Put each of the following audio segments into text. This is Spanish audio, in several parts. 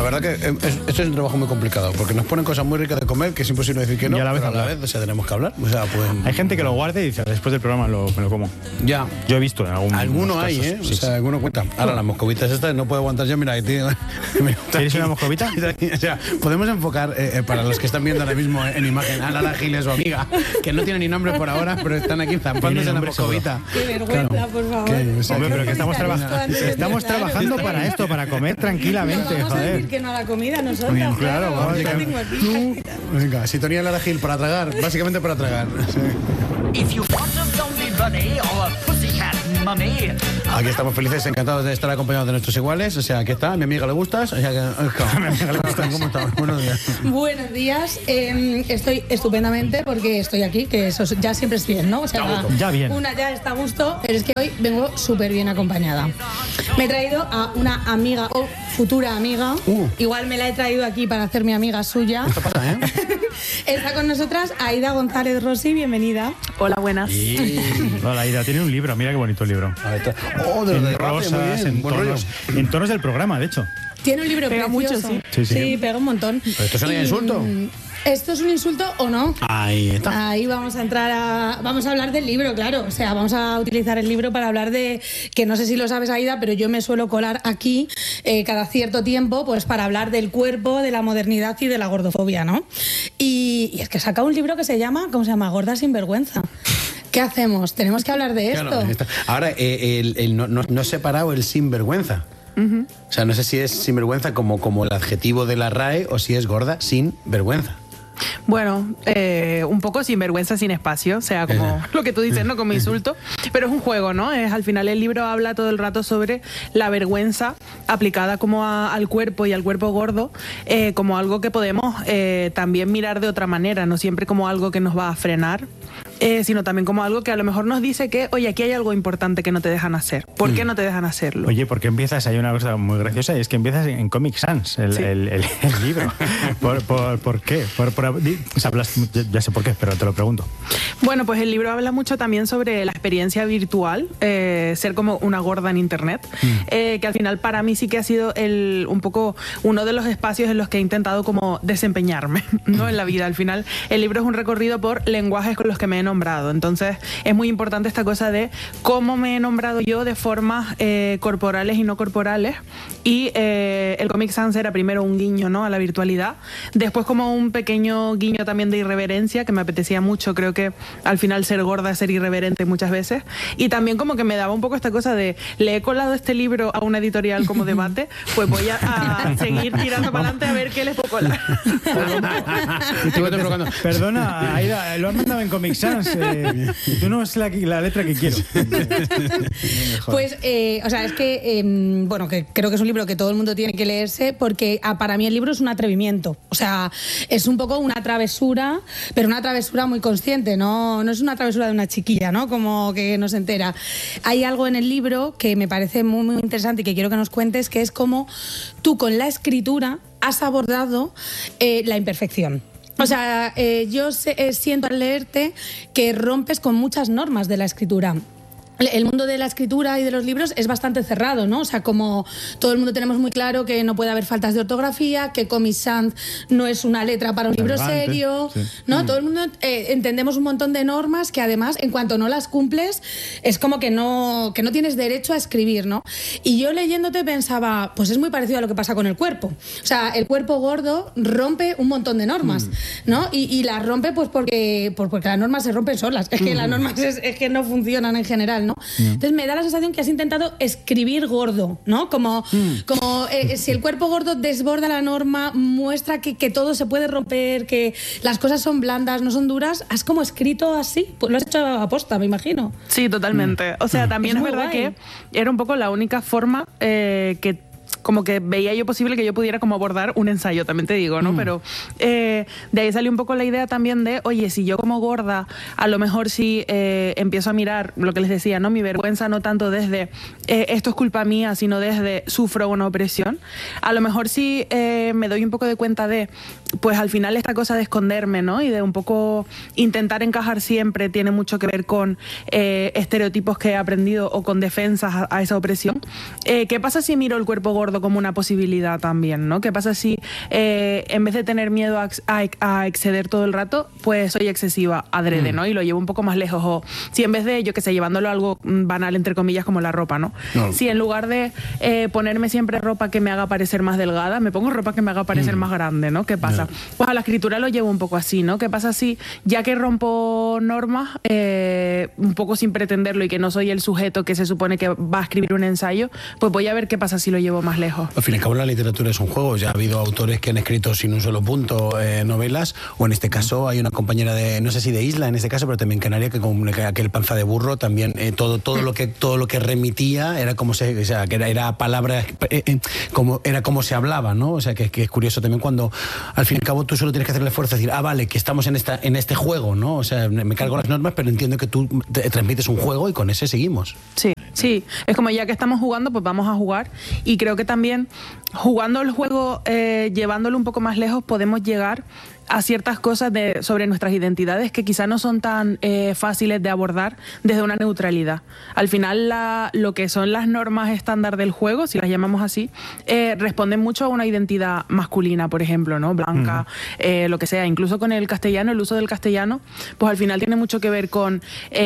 verdad que esto es un trabajo muy complicado, porque nos ponen cosas muy ricas de comer, que es imposible decir que no, y a la vez, pero a la vez, o sea, tenemos que hablar. O sea, pues, hay gente que lo guarda y dice, después del programa me lo como. Ya. Yo he visto en alguno hay, casos, ¿eh? Sí, o sea, alguno cuenta. Ahora, las moscovitas estas no puedo aguantar yo, mira, tío. ¿Tienes una moscovita? O sea, podemos enfocar, para los que están viendo ahora mismo en imagen, a Lara Gil, su amiga, que no tiene ni nombre por ahora, pero están aquí zampándose en la moscovita. Qué vergüenza, por favor. Hombre, pero que estamos trabajando para esto, para comer tranquilamente, vamos joder. a decir que no a la comida nosotros. Bien, claro, vamos, yo tengo aquí. Venga, sintonía Lara Gil para tragar, básicamente para tragar. Sí. Aquí estamos felices, encantados de estar acompañados de nuestros iguales. O sea, aquí está, a mi amiga le gustas. O sea, que, a mi amiga le gustan. ¿Cómo estamos? Buenos días. Buenos días. Estoy estupendamente porque estoy aquí, que eso ya siempre es bien, ¿no? O sea, ya bien. Una ya está a gusto, pero es que hoy vengo súper bien acompañada. Me he traído a una amiga o futura amiga. Igual me la he traído aquí para hacer mi amiga suya. Esto pasa, ¿eh? Está con nosotras Aida González Rossi, bienvenida. Hola, buenas. Hola, Aida, tiene un libro, mira qué bonito el libro. Oh, de En rosas, en tonos del programa, de hecho. Tiene un libro Pega precioso. mucho, Sí, pega un montón. ¿Pero esto es un insulto? ¿Esto es un insulto o no? Ahí está. Ahí vamos a hablar del libro, claro. O sea, vamos a utilizar el libro para hablar de, que no sé si lo sabes, Aida, pero yo me suelo colar aquí cada cierto tiempo, pues para hablar del cuerpo, de la modernidad y de la gordofobia, ¿no? Y es que saca un libro que se llama, ¿cómo se llama? Gorda sin vergüenza. ¿Qué hacemos? Tenemos que hablar de esto. Claro, ahora, no he separado el sinvergüenza. O sea, no sé si es sinvergüenza como el adjetivo de la RAE o si es gorda sin vergüenza. Bueno, un poco sin vergüenza, sin espacio, o sea, como lo que tú dices, ¿no? Como insulto, pero es un juego, ¿no? Al final el libro habla todo el rato sobre la vergüenza aplicada como al cuerpo y al cuerpo gordo, como algo que podemos también mirar de otra manera, no siempre como algo que nos va a frenar, sino también como algo que a lo mejor nos dice que, oye, aquí hay algo importante que no te dejan hacer. ¿Por qué no te dejan hacerlo? Oye, ¿por qué empiezas? Hay una cosa muy graciosa y es que empiezas en Comic Sans, el libro. ¿Por qué? Ya sé por qué, pero te lo pregunto. Bueno, pues el libro habla mucho también sobre la experiencia virtual, ser como una gorda en internet, que al final para mí sí que ha sido un poco uno de los espacios en los que he intentado como desempeñarme, ¿no? En la vida. Al final el libro es un recorrido por lenguajes con los que me he nombrado. Entonces es muy importante esta cosa de cómo me he nombrado yo de formas corporales y no corporales. Y el Comic Sans era primero un guiño, ¿no? A la virtualidad, después como un pequeño guiño también de irreverencia que me apetecía mucho. Creo que al final ser gorda es ser irreverente muchas veces, y también como que me daba un poco esta cosa de le he colado este libro a una editorial como debate, pues voy a seguir tirando para adelante a ver qué les puedo colar. Perdona, Aida, lo han mandado en Comic Sans, tú no es la letra que quiero. Pues, o sea, es que, bueno, que creo que es un libro que todo el mundo tiene que leerse, porque para mí el libro es un atrevimiento. O sea, es un poco una travesura, pero una travesura muy consciente, no es una travesura de una chiquilla, ¿no? Como que no se entera. Hay algo en el libro que me parece muy, muy interesante y que quiero que nos cuentes, que es cómo tú con la escritura has abordado la imperfección. O sea, yo siento al leerte que rompes con muchas normas de la escritura. El mundo de la escritura y de los libros es bastante cerrado, ¿no? O sea, como todo el mundo tenemos muy claro que no puede haber faltas de ortografía, que Comic Sans no es una letra para un libro serio, ¿no? Todo el mundo entendemos un montón de normas que además, en cuanto no las cumples, es como que no tienes derecho a escribir, ¿no? Y yo leyéndote pensaba, pues es muy parecido a lo que pasa con el cuerpo. O sea, el cuerpo gordo rompe un montón de normas, ¿no? Y las rompe pues porque las normas se rompen solas. Es que las normas es que no funcionan en general, ¿no? Entonces me da la sensación que has intentado escribir gordo, ¿no? Como si el cuerpo gordo desborda la norma, muestra que todo se puede romper, que las cosas son blandas, no son duras. ¿Has como escrito así? Pues lo has hecho a posta, me imagino. Sí, totalmente. O sea, también es verdad que era un poco la única forma que como que veía yo posible que yo pudiera como abordar un ensayo, también te digo, ¿no? Pero de ahí salió un poco la idea también de, oye, si yo como gorda, a lo mejor si empiezo a mirar lo que les decía, ¿no? Mi vergüenza no tanto desde esto es culpa mía, sino desde sufro una opresión. A lo mejor si me doy un poco de cuenta de, pues al final esta cosa de esconderme, ¿no? Y de un poco intentar encajar siempre tiene mucho que ver con estereotipos que he aprendido o con defensas a esa opresión. ¿Qué pasa si miro el cuerpo gordo gordo como una posibilidad también, ¿no? ¿Qué pasa si en vez de tener miedo a exceder todo el rato, pues soy excesiva adrede, ¿no? Y lo llevo un poco más lejos. O si en vez de, yo qué sé, llevándolo a algo banal, entre comillas, como la ropa, ¿no? Si en lugar de ponerme siempre ropa que me haga parecer más delgada, me pongo ropa que me haga parecer más grande, ¿no? ¿Qué pasa? Pues a la escritura lo llevo un poco así, ¿no? ¿Qué pasa si, ya que rompo normas, un poco sin pretenderlo y que no soy el sujeto que se supone que va a escribir un ensayo, pues voy a ver qué pasa si lo llevo más lejos? Al fin y al cabo la literatura es un juego. Ya ha habido autores que han escrito sin un solo punto novelas, o en este caso hay una compañera de, no sé si de Isla en este caso, pero también canaria, que comunica aquel Panza de burro, también todo lo que remitía era como se, o sea, que era palabras como se hablaba, ¿no? O sea, que es curioso también cuando al fin y al cabo tú solo tienes que hacer el esfuerzo de decir, vale, que estamos en este juego, ¿no? O sea, me cargo las normas, pero entiendo que tú transmites un juego y con ese seguimos. Sí, es como ya que estamos jugando, pues vamos a jugar, y creo que también jugando el juego, llevándolo un poco más lejos, podemos llegar a ciertas cosas sobre nuestras identidades que quizá no son tan fáciles de abordar desde una neutralidad. Al final lo que son las normas estándar del juego, si las llamamos así, responden mucho a una identidad masculina, por ejemplo, ¿no? Blanca, lo que sea. Incluso con el castellano, el uso del castellano, pues al final tiene mucho que ver con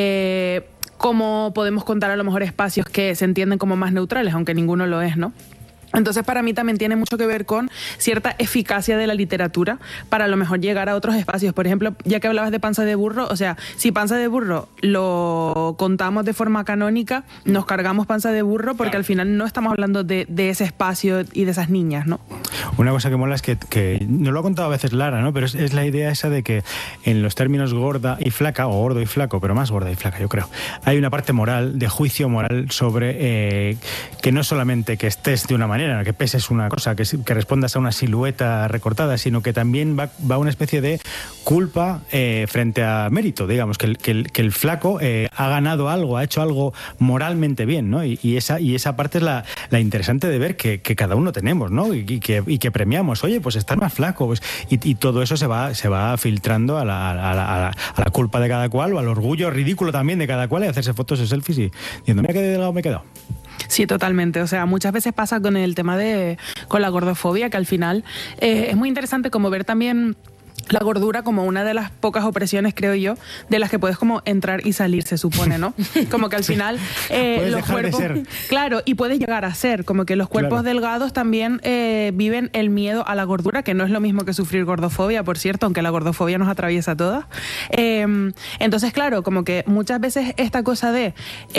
cómo podemos contar a lo mejor espacios que se entienden como más neutrales, aunque ninguno lo es, ¿no? Entonces, para mí también tiene mucho que ver con cierta eficacia de la literatura para a lo mejor llegar a otros espacios. Por ejemplo, ya que hablabas de Panza de burro, o sea, si Panza de burro lo contamos de forma canónica, nos cargamos Panza de burro porque al final no estamos hablando de ese espacio y de esas niñas, ¿no? Una cosa que mola es que nos lo ha contado a veces Lara, ¿no? Pero es la idea esa de que en los términos gorda y flaca, o gordo y flaco, pero más gorda y flaca, yo creo, hay una parte moral, de juicio moral sobre que no solamente que estés de una manera, que peses una cosa, que respondas a una silueta recortada, sino que también va una especie de culpa frente a mérito, digamos, que el flaco ha ganado algo, ha hecho algo moralmente bien, ¿no? Y esa parte es la interesante de ver que cada uno tenemos, ¿no? Y que premiamos, oye, pues estás más flaco, pues, y todo eso se va filtrando a la culpa de cada cual, o al orgullo ridículo también de cada cual, y hacerse fotos y selfies y diciendo, mira qué delgado me he quedado. Sí, totalmente. O sea, muchas veces pasa con el tema con la gordofobia, que al final es muy interesante como ver también la gordura como una de las pocas opresiones, creo yo, de las que puedes como entrar y salir, se supone, ¿no? Como que al final los cuerpos... Claro, y puedes llegar a ser, como que los cuerpos delgados también viven el miedo a la gordura, que no es lo mismo que sufrir gordofobia, por cierto, aunque la gordofobia nos atraviesa a todas. Entonces, claro, como que muchas veces esta cosa de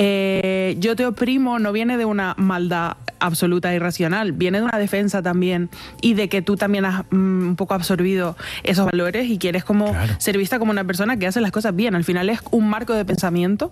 yo te oprimo no viene de una maldad absoluta e irracional, viene de una defensa también, y de que tú también has un poco absorbido esos valores y quieres como ser vista como una persona que hace las cosas bien. Al final es un marco de pensamiento,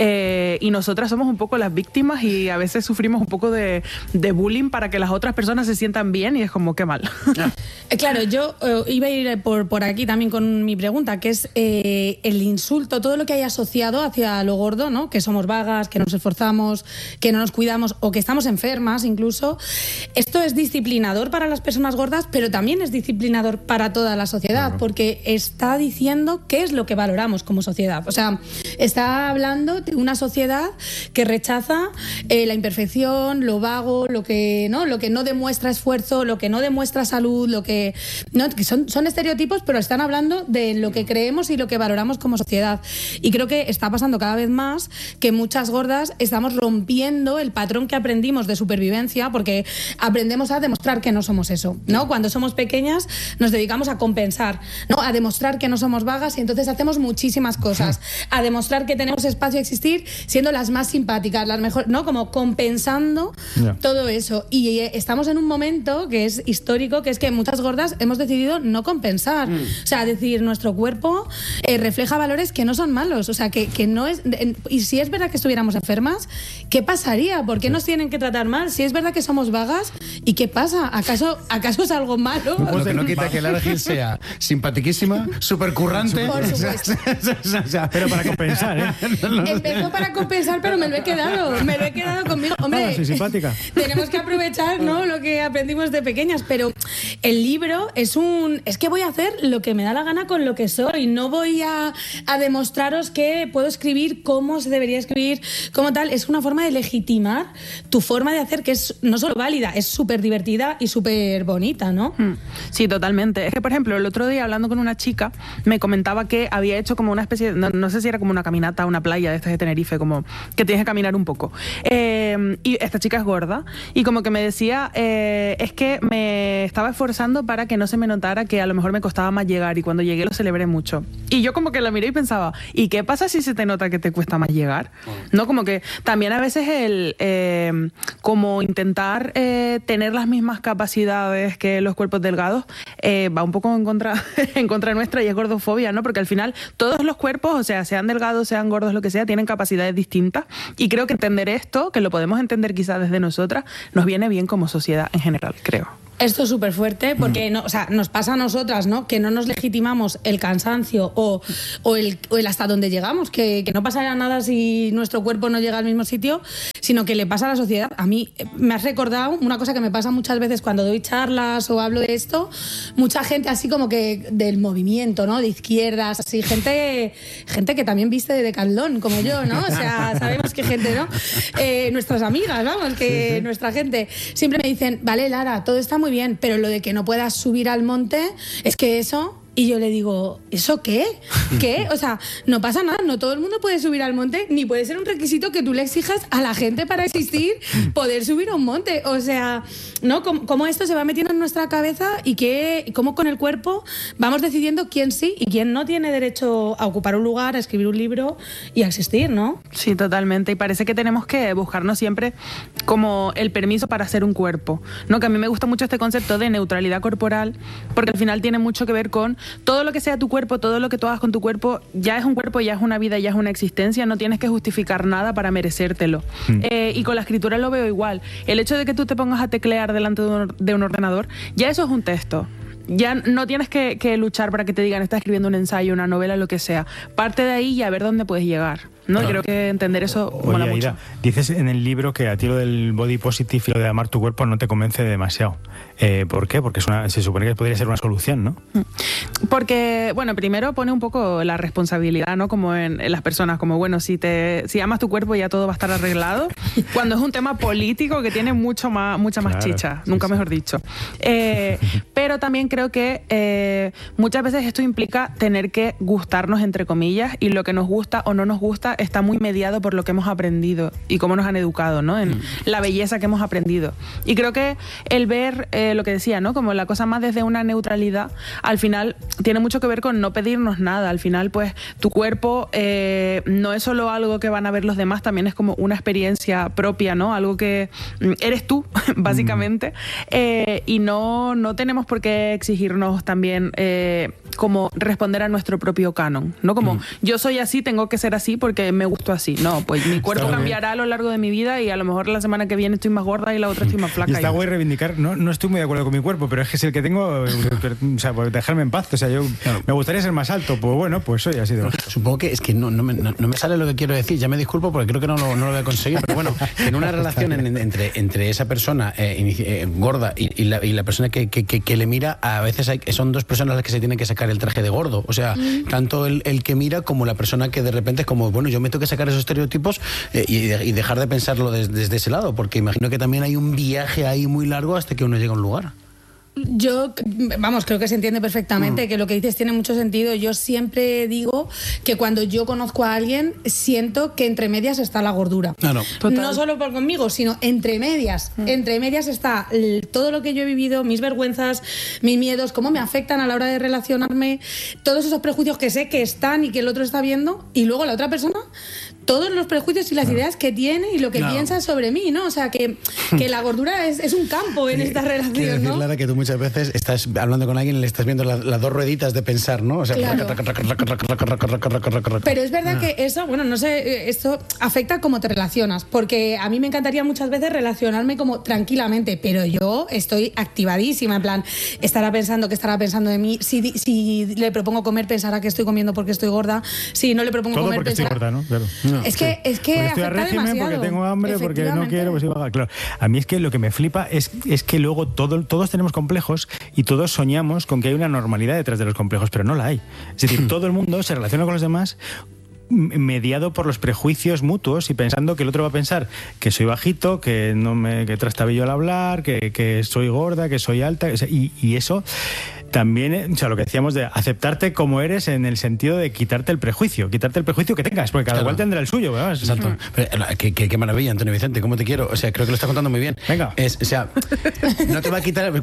y nosotras somos un poco las víctimas y a veces sufrimos un poco de bullying para que las otras personas se sientan bien, y es como qué mal. Claro, yo iba a ir por aquí también con mi pregunta, que es el insulto, todo lo que hay asociado hacia lo gordo, ¿no? Que somos vagas, que nos esforzamos, que no nos cuidamos o que estamos enfermas incluso. Esto es disciplinador para las personas gordas, pero también es disciplinador para toda la sociedad, porque está diciendo qué es lo que valoramos como sociedad. O sea, está hablando de una sociedad que rechaza la imperfección, lo vago, lo que no demuestra esfuerzo, lo que no demuestra salud, que son estereotipos, pero están hablando de lo que creemos y lo que valoramos como sociedad. Y creo que está pasando cada vez más que muchas gordas estamos rompiendo el patrón que aprendimos de supervivencia, porque aprendemos a demostrar que no somos eso, ¿no? Cuando somos pequeñas nos dedicamos a compensar, ¿no? A demostrar que no somos vagas, y entonces hacemos muchísimas cosas, a demostrar que tenemos espacio a existir siendo las más simpáticas, las mejores, ¿no? Como compensando todo eso. Y estamos en un momento que es histórico, que es que muchas gordas hemos decidido no compensar. O sea, decir, nuestro cuerpo refleja valores que no son malos. O sea, que no es... Y si es verdad que estuviéramos enfermas, ¿qué pasaría? ¿Por qué nos tienen que tratar mal? Si es verdad que somos vagas, ¿y qué pasa? ¿Acaso es algo malo? Lo que no quita que Lara Gil sea simpatiquísima, súper currante. Por supuesto. Pero para compensar, ¿eh? Empezó para compensar, pero me lo he quedado conmigo. Hombre, soy simpática. Tenemos que aprovechar, ¿no?, lo que aprendimos de pequeñas, pero el libro es que voy a hacer lo que me da la gana con lo que soy, no voy a demostraros que puedo escribir cómo se debería escribir, como tal. Es una forma de legitimar tu forma de hacer, que es no solo válida, es súper divertida y súper bonita, ¿no? Sí, totalmente. Es que, por ejemplo, el otro día hablando con una chica, me comentaba que había hecho como una especie de, no sé si era como una caminata a una playa de estas de Tenerife, como que tienes que caminar un poco. Y esta chica es gorda y como que me decía, es que me estaba esforzando para que no se me notara que a lo mejor me costaba más llegar, y cuando llegué lo celebré mucho. Y yo como que la miré y pensaba, ¿y qué pasa si se te nota que te cuesta más llegar? ¿No? Como que también a veces como intentar tener las mismas capacidades que los cuerpos delgados va un poco en contra nuestra, y es gordofobia, ¿no? Porque al final todos los cuerpos, o sea, sean delgados, sean gordos, lo que sea, tienen capacidades distintas, y creo que entender esto, que lo podemos entender quizás desde nosotras, nos viene bien como sociedad en general, creo. Esto es súper fuerte porque nos pasa a nosotras, ¿no?, que no nos legitimamos el cansancio o el hasta dónde llegamos, que no pasará nada si nuestro cuerpo no llega al mismo sitio, sino que le pasa a la sociedad. A mí me has recordado una cosa que me pasa muchas veces cuando doy charlas o hablo de esto, mucha gente así como que del movimiento, ¿no?, de izquierdas, así, gente que también viste de Decathlon, como yo, ¿no? O sea, sabemos que gente, ¿no? Nuestras amigas, vamos, que nuestra gente siempre me dicen, vale, Lara, todo está muy bien, pero lo de que no puedas subir al monte, es que eso... Y yo le digo, ¿eso qué? ¿Qué? O sea, no pasa nada, no todo el mundo puede subir al monte, ni puede ser un requisito que tú le exijas a la gente para existir poder subir a un monte. O sea, ¿no? Cómo esto se va metiendo en nuestra cabeza y cómo con el cuerpo vamos decidiendo quién sí y quién no tiene derecho a ocupar un lugar, a escribir un libro y a existir, ¿no? Sí, totalmente. Y parece que tenemos que buscarnos siempre como el permiso para ser un cuerpo, ¿no? Que a mí me gusta mucho este concepto de neutralidad corporal, porque al final tiene mucho que ver con todo lo que sea tu cuerpo, todo lo que tú hagas con tu cuerpo, ya es un cuerpo, ya es una vida, ya es una existencia, no tienes que justificar nada para merecértelo. Y con la escritura lo veo igual. El hecho de que tú te pongas a teclear delante de un ordenador, ya eso es un texto. Ya no tienes que luchar para que te digan, estás escribiendo un ensayo, una novela, lo que sea. Parte de ahí y a ver dónde puedes llegar, ¿no? Claro. Creo que entender eso mola mucho. Aida, dices en el libro que a ti lo del body positive y lo de amar tu cuerpo no te convence demasiado. ¿Por qué? Porque se supone que podría ser una solución, ¿no? Porque, bueno, primero pone un poco la responsabilidad, ¿no? Como en las personas, como bueno, si amas tu cuerpo ya todo va a estar arreglado. Cuando es un tema político que tiene mucha más claro, chicha, nunca mejor dicho. Pero también creo que muchas veces esto implica tener que gustarnos, entre comillas, y lo que nos gusta o no nos gusta está muy mediado por lo que hemos aprendido y cómo nos han educado, ¿no? En la belleza que hemos aprendido. Y creo que el ver lo que decía, ¿no? Como la cosa más desde una neutralidad, al final tiene mucho que ver con no pedirnos nada. Al final, pues, tu cuerpo no es solo algo que van a ver los demás, también es como una experiencia propia, ¿no? Algo que eres tú, básicamente. Y no tenemos por qué exigirnos también como responder a nuestro propio canon, ¿no? Como yo soy así, tengo que ser así porque me gusto así. No, pues mi cuerpo cambiará a lo largo de mi vida y a lo mejor la semana que viene estoy más gorda y la otra estoy más flaca. Y está guay reivindicar, no estoy muy de acuerdo con mi cuerpo, pero es que es el que tengo, o sea, pues dejarme en paz. O sea, yo me gustaría ser más alto, pues bueno, pues soy así de bajo. Supongo que es que no me sale lo que quiero decir, ya me disculpo porque creo que no lo voy a conseguir, pero bueno, en una relación entre esa persona gorda y la persona que le mira, a veces son dos personas las que se tienen que sacar el traje de gordo, o sea, tanto el que mira como la persona que de repente es como, bueno, yo me tengo que sacar esos estereotipos y dejar de pensarlo desde ese lado, porque imagino que también hay un viaje ahí muy largo hasta que uno llega a un lugar. Yo, creo que se entiende perfectamente, que lo que dices tiene mucho sentido. Yo siempre digo que cuando yo conozco a alguien, siento que entre medias está la gordura. No solo por conmigo, sino entre medias. Entre medias está todo lo que yo he vivido, mis vergüenzas, mis miedos, cómo me afectan a la hora de relacionarme, todos esos prejuicios que sé que están y que el otro está viendo, y luego la otra persona todos los prejuicios y las ideas que tiene y lo que piensa sobre mí, ¿no? O sea, que la gordura es un campo en esta relación, quiero decir, ¿no? Lara, que tú muchas veces estás hablando con alguien y le estás viendo las dos rueditas de pensar, ¿no? O sea, claro. Pero es verdad que eso, bueno, no sé, esto afecta cómo te relacionas, porque a mí me encantaría muchas veces relacionarme como tranquilamente, pero yo estoy activadísima, en plan, ¿qué estará pensando de mí? Si le propongo comer, pensará que estoy comiendo porque estoy gorda. Si no le propongo todo comer, porque pensará... estoy gorda, ¿no? Claro. No, es que porque estoy a afecta régimen, demasiado. porque tengo hambre, porque no quiero, pues iba a... Claro. A mí es que lo que me flipa es que luego todos tenemos complejos y todos soñamos con que hay una normalidad detrás de los complejos, pero no la hay. Es decir, todo el mundo se relaciona con los demás mediado por los prejuicios mutuos y pensando que el otro va a pensar que soy bajito, que que trastabillo al hablar, que soy gorda, que soy alta, y eso también, o sea, lo que decíamos de aceptarte como eres en el sentido de quitarte el prejuicio que tengas, porque cada cual tendrá el suyo, ¿verdad? Exacto. Pero, qué maravilla, Antonio Vicente, cómo te quiero. O sea, creo que lo estás contando muy bien. Venga. O sea, no te va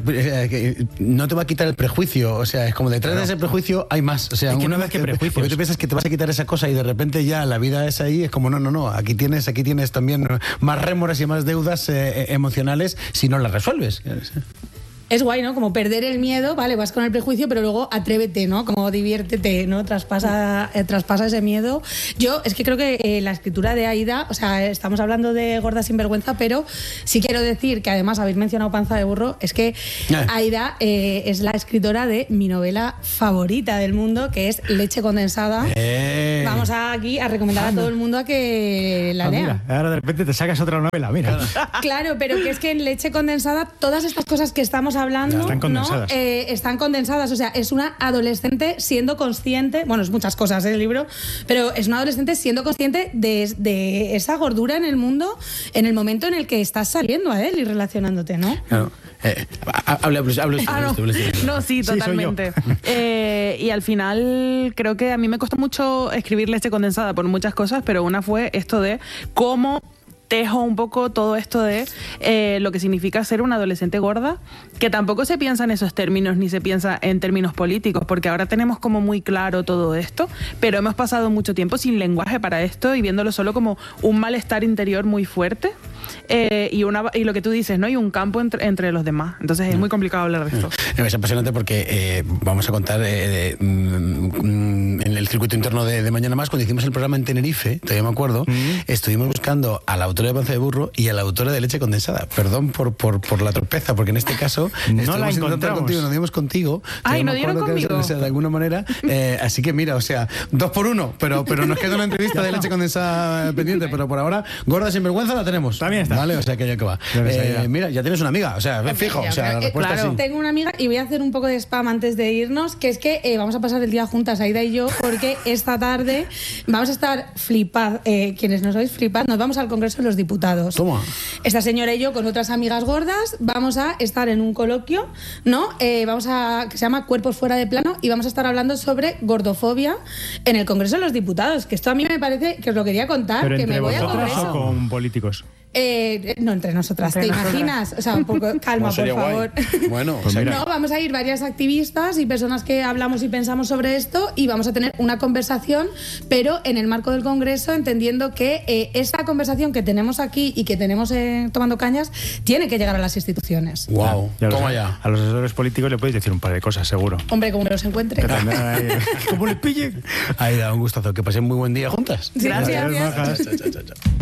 a quitar el prejuicio. O sea, es como detrás de ese prejuicio hay más. O sea, una vez que prejuicios. Porque tú piensas que te vas a quitar esa cosa y de repente ya la vida es ahí, es como no. Aquí tienes también más rémoras y más deudas emocionales si no las resuelves. Es guay, ¿no? Como perder el miedo, vale, vas con el prejuicio, pero luego atrévete, ¿no? Como diviértete, ¿no? Traspasa ese miedo. Yo es que creo que la escritura de Aida, o sea, estamos hablando de Gorda sin vergüenza, pero sí quiero decir que además habéis mencionado Panza de burro, es que Aida es la escritora de mi novela favorita del mundo, que es Leche condensada. Vamos aquí a recomendar a todo el mundo a que la lea. Mira, ahora de repente te sacas otra novela, mira. Claro, pero que es que en Leche condensada todas estas cosas que estamos hablando están condensadas. ¿no? Están condensadas, o sea, es una adolescente siendo consciente, bueno, es muchas cosas el libro, pero es una adolescente siendo consciente de esa gordura en el mundo en el momento en el que estás saliendo a él y relacionándote, ¿no? Claro. Habla. No, sí, totalmente. Y al final creo que a mí me costó mucho escribir Leche condensada por muchas cosas, pero una fue esto de cómo tejo un poco todo esto de lo que significa ser una adolescente gorda, que tampoco se piensa en esos términos ni se piensa en términos políticos, porque ahora tenemos como muy claro todo esto, pero hemos pasado mucho tiempo sin lenguaje para esto y viéndolo solo como un malestar interior muy fuerte y lo que tú dices, ¿no? Y un campo entre los demás. Entonces es muy complicado hablar de esto. Es apasionante porque vamos a contar en el circuito interno de Mañana Más, cuando hicimos el programa en Tenerife, todavía me acuerdo, estuvimos buscando a la autora de Panza de burro y a la autora de Leche condensada. Perdón por la torpeza, porque en este caso no la encontramos contigo, nos dimos contigo. Ay, ¿no dieron conmigo? De alguna manera. Así que mira, o sea, 2 por 1, pero nos queda una entrevista de Leche condensada pendiente, pero por ahora, Gorda sin vergüenza la tenemos. También está. Vale, o sea que ya que va. Mira, ya tienes una amiga, o sea, fijo, o sea, la respuesta claro. sí. Tengo una amiga y voy a hacer un poco de spam antes de irnos, que es que vamos a pasar el día juntas, Aida y yo, porque esta tarde vamos a estar flipadas, quienes no sois flipadas, nos vamos al Congreso de los Diputados. Toma. Esta señora y yo con otras amigas gordas vamos a estar en un coloquio, ¿no? Que se llama Cuerpos fuera de plano, y vamos a estar hablando sobre gordofobia en el Congreso de los Diputados, que esto a mí me parece que os lo quería contar. ¿Pero que entre me voy vosotras a o con políticos? No, entre nosotras, ¿te imaginas? O sea, un poco calma, No, sería por favor. guay. Bueno, pues mira. No, vamos a ir varias activistas y personas que hablamos y pensamos sobre esto, y vamos a tener una conversación, pero en el marco del Congreso, entendiendo que esta conversación que tenemos aquí y que tenemos tomando cañas tiene que llegar a las instituciones. Wow, toma ya. A los asesores políticos le podéis decir un par de cosas, seguro. Hombre, como los encuentre. Como les pille. Aida, un gustazo. Que pasen muy buen día juntas. Gracias. Gracias.